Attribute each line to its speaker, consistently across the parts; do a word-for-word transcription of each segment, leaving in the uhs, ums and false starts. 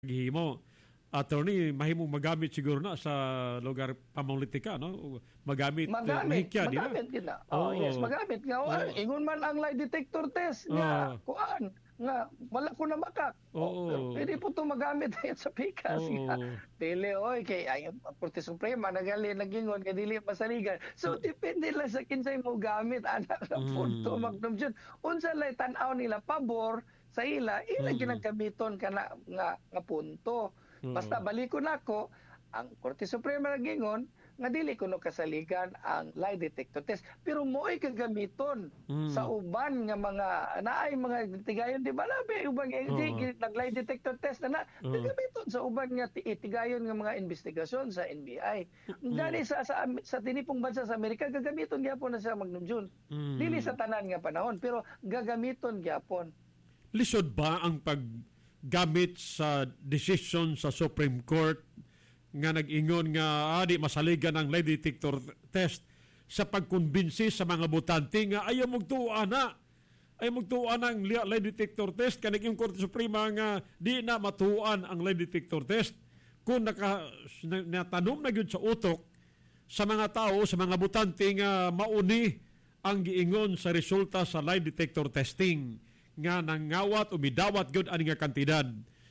Speaker 1: gihimo. Attorney, mahimong magamit siguro na sa lugar pamolitika, no? Magamit,
Speaker 2: Magamit,
Speaker 1: mahikya, di ba?
Speaker 2: magamit gina. Oh,
Speaker 1: Oo.
Speaker 2: yes, magamit nga.
Speaker 1: Oo.
Speaker 2: Ingon man ang lie detector test nga, kuan nga wala ko na makak.
Speaker 1: Oo.
Speaker 2: Pwede po ito magamit ayan sa pikas.
Speaker 1: Oo.
Speaker 2: Nga. Dili, oy, kay ayon Korte Suprema, nagali, nagingon, kay dili pasaligan. So, depende lang sa kinsay mo gamit, anak na punto,
Speaker 1: Mm.
Speaker 2: magnum dyan. Unsa lay tanaw nila, pabor sa ila, ila
Speaker 1: Mm.
Speaker 2: ginagamiton ka na, nga, nga punto.
Speaker 1: Mm.
Speaker 2: Basta balikon ako, ang Korte Suprema nagingon, nga dili ko no kasaligan ang lie detector test. Pero mo'y kagamiton
Speaker 1: Mm.
Speaker 2: sa uban nga mga, naay mga tigayon, di ba labi, uban nga,
Speaker 1: Oo.
Speaker 2: uh-huh. nag-lie detector test na na,
Speaker 1: Oo.
Speaker 2: kagamiton sa uban nga ti- tigayon nga mga investigasyon sa N B I.
Speaker 1: Mm.
Speaker 2: Gani sa, sa, sa tinipong bansa sa Amerika, gagamiton gyapon na sa Magnum June.
Speaker 1: Mm.
Speaker 2: Dili sa tanan nga panahon, pero gagamiton gyapon.
Speaker 1: Lisod ba ang paggamit sa decision sa Supreme Court nga nag-ingon nga ah, di masaligan ang lie detector test sa pagkumbinsi sa mga botante nga ayaw magtuwa na. Ayaw magtuwa na ang li- lie detector test. Kanag yung Korte Suprema nga di na matuan ang lie detector test. Kung naka, na, natanom na yun sa utok sa mga tao, sa mga botante nga mauni ang giingon sa resulta sa lie detector testing nga nangawat o midawat gyud ani nga kantidad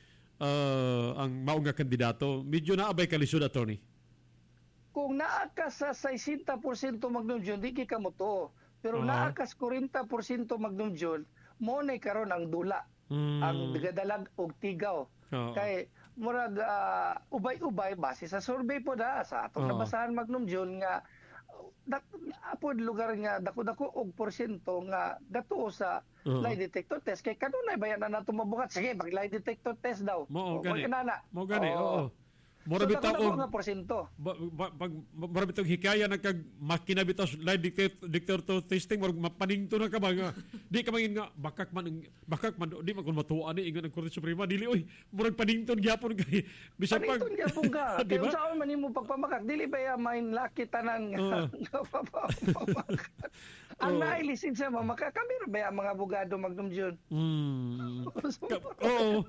Speaker 1: uh, ang mao nga kandidato. Medyo naabay kalisod, attorney.
Speaker 2: Kung naa ka sa sixty percent Magnum June, di ka mo to. Pero
Speaker 1: Oo.
Speaker 2: naa ka sa forty percent Magnum June, mo na karon ang dula.
Speaker 1: Mm.
Speaker 2: Ang gadalag og tigaw.
Speaker 1: Oo.
Speaker 2: Kay murag ah, ubay-ubay base sa survey po da sa atong
Speaker 1: Oo.
Speaker 2: nabasahan Magnum June nga dak apod lugar nga dako-dako og porsyento nga dato sa
Speaker 1: Oo.
Speaker 2: lie detector test kay kanunay bayan na nato mabuhat, sige mag lie detector test daw.
Speaker 1: Mo
Speaker 2: O,
Speaker 1: gani.
Speaker 2: inana.
Speaker 1: Mo gani,
Speaker 2: Oo.
Speaker 1: oo. Mura
Speaker 2: So,
Speaker 1: bitaw
Speaker 2: dako-dako
Speaker 1: og
Speaker 2: nga porsyento.
Speaker 1: ba, ba, pag mura bitaw hikaya na kag makina bitaw lie detector, detector testing murag mapaningto na ka ba nga di ka mangin nga bakak man bakak man di man kun matuan ni ingon ang Korte Suprema dili oy murag panington gyapon kay bisan pag
Speaker 2: Paniton gyapon ka.
Speaker 1: Di
Speaker 2: Kaya
Speaker 1: ba?
Speaker 2: unsaon man nimo pagpamakak dili ba ya main laki tanan
Speaker 1: Oo.
Speaker 2: nga papamakak. Ang
Speaker 1: Oo.
Speaker 2: naay lisensya mamakak kami ra ba ya mga abogado Magnum June.
Speaker 1: Mm. Ka- Oo.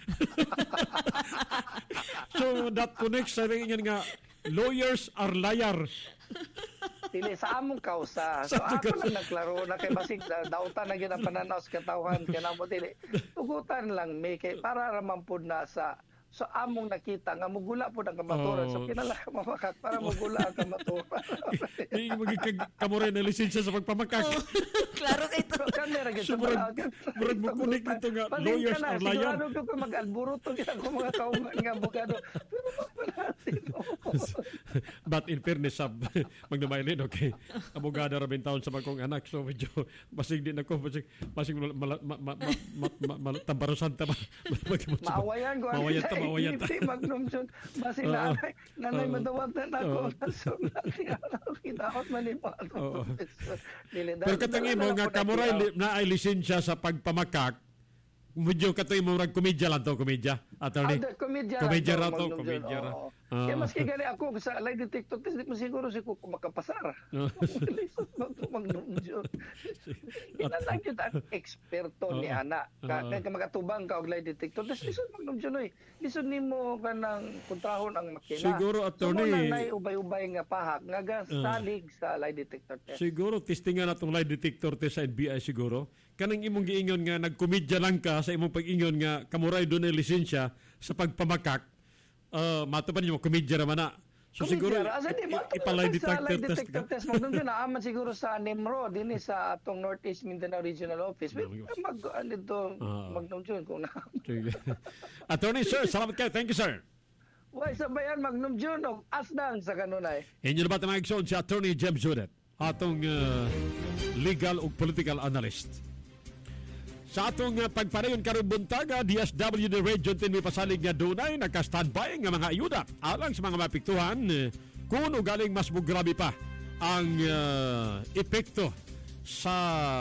Speaker 1: So that connects sa rin yan nga lawyers are liars.
Speaker 2: Dili sa among kausa. So
Speaker 1: Sa
Speaker 2: ako lang naglaro na kay basig da- dautan na gyud ang pananaw sa katawhan kanamo dili. Tugutan lang may kay para ra man pud na sa so among nakita nga mugula po ang kamaturan. So
Speaker 1: Oo.
Speaker 2: kinala ka mamakat para mugula ang kamaturan.
Speaker 1: Di magiging kamore na lisensya sa pagpamakak.
Speaker 3: Oh, klaro kay to.
Speaker 2: Pero kami ra gyud
Speaker 1: So,
Speaker 2: sa
Speaker 1: murag-
Speaker 2: balaod.
Speaker 1: murag mukunik nito nga,
Speaker 2: Pasensya
Speaker 1: lawyers
Speaker 2: na,
Speaker 1: are liar.
Speaker 2: Sigurado ko kung mag-alburuto kita ko mga kauman nga abogado. Pero magpanatin ko.
Speaker 1: But in fairness, sab, magdamaylin, okay. Abogada rabing taon sa bagong anak. So medyo, basig din ako, basig, basig mal, mal, ma, ma, ma, ma, ma, ma, tambarusan ta ba?
Speaker 2: Maawayan ko.
Speaker 1: Maawayan ta, maawayan ta.
Speaker 2: Magnum June. Basi
Speaker 1: Oo.
Speaker 2: nanay, nanay
Speaker 1: Oo.
Speaker 2: madawatan ako.
Speaker 1: Oo.
Speaker 2: So, kinahot man ni mo.
Speaker 1: Oo.
Speaker 2: Dili,
Speaker 1: Pero
Speaker 2: dahil-
Speaker 1: katangi mo
Speaker 2: dahil
Speaker 1: nga
Speaker 2: ako
Speaker 1: kamuray
Speaker 2: nakiyaw.
Speaker 1: li- na ay lisensya sa pagpamakak, medyo katoy mo rag komedya lang to, komedya. Attorney.
Speaker 2: Ah, komedya
Speaker 1: Komedya
Speaker 2: to,
Speaker 1: ra to,
Speaker 2: Magnum
Speaker 1: komedya
Speaker 2: June,
Speaker 1: ra.
Speaker 2: oo.
Speaker 1: Ah.
Speaker 2: Kaya maski gani ako sa lie detector test, di mo siguro si Kuko makapasar.
Speaker 1: Oo.
Speaker 2: Lisod mo ito, Magnum June. Kinalang yun ang eksperto ni
Speaker 1: Oo.
Speaker 2: Ana. Ka,
Speaker 1: Oo.
Speaker 2: kaya ka makatubang ka og lie detector test, lisod Magnum June, oy. Lisod ni mo ka ng kontrahon ang makina.
Speaker 1: Siguro, attorney-
Speaker 2: So, mo na ubay-ubay nga pahak, nga gasalig sa lie detector test.
Speaker 1: Siguro, testingan natong lie detector test sa N B I siguro. Kanang imong giingon nga nagkomedya lang ka sa imong pag-ingon nga kamuray doon ay lisensya sa pagpamakak. Uh, mato pa ninyo, komedya naman na. So siguro,
Speaker 2: Asa di mo
Speaker 1: i- ipalay
Speaker 2: sa
Speaker 1: detector
Speaker 2: lie
Speaker 1: test
Speaker 2: detector
Speaker 1: ka.
Speaker 2: test mo doon naaman siguro sa Nimro din sa atong Northeast Mindanao Regional Office. Wait, mag ano dito
Speaker 1: Ah.
Speaker 2: Magnum June kung na.
Speaker 1: Sige. Attorney, sir, salamat kayo. Thank you, sir.
Speaker 2: Why sabayan Magnum June og asdang sa kanunay.
Speaker 1: Inyo na ba mga igsoon si Attorney James Judet, atong uh, legal ug political analyst. Sa atong uh, pagpadayon karon buntaga, D S W D Region ten may pasalig nga dunay naka-standby nga mga ayuda alang sa mga mapiktuhan uh, kung ugaling mas mugrabe pa ang uh, epekto sa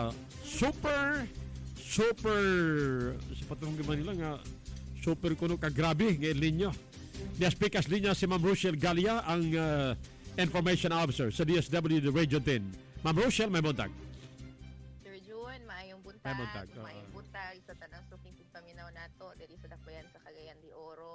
Speaker 1: super super sa patong man nila nga super kuno ka grabe nga El Nino. Di speakers linya si Ma'am Rochelle Galia ang uh, information officer sa D S W D Region ten. Ma'am Rochelle, may buntag.
Speaker 3: Sir June, maayong buntag.
Speaker 1: Maayong buntag, oo.
Speaker 3: Maayong buntag sa tanang suking paminaw nato diri sa Dakbayan sa Cagayan de Oro.